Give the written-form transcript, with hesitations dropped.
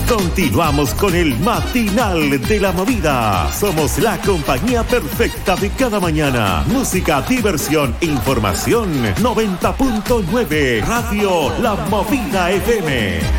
Continuamos con el matinal de la movida. Somos la compañía perfecta de cada mañana. Música, diversión, información. 90.9 Radio La Movida FM.